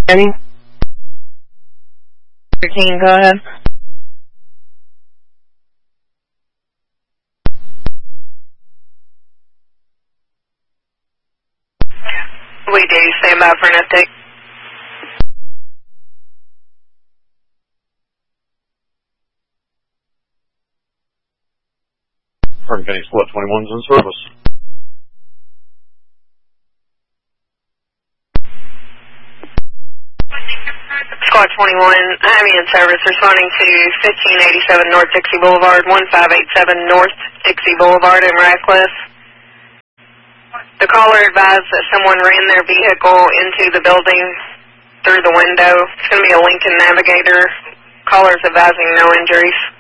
Ready? 13, go ahead. We do. Stand by for an update. Hardin County Squad 21's in service. Squad 21, I'm in service, responding to 1587 North Dixie Boulevard, 1587 North Dixie Boulevard in Radcliffe. The caller advised that someone ran their vehicle into the building through the window. It's going to be a Lincoln Navigator. Caller's advising no injuries.